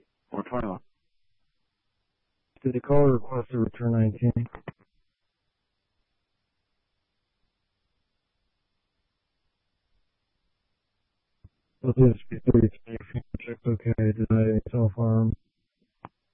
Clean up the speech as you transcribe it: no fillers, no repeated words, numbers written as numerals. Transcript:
421. Did the caller request to return 19? Let's just be 33. Check okay. Did I self-harm?